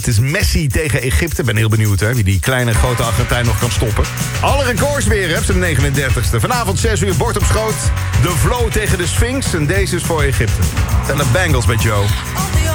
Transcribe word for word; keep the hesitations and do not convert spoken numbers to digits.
Het is Messi tegen Egypte. Ik ben heel benieuwd hè, wie die kleine grote Argentijn nog kan stoppen. Alle records weer, hè, op zijn negenendertigste. Vanavond zes uur, bord op schoot. De Flow tegen de Sphinx. En deze is voor Egypte. Het zijn de Bengals met Joe.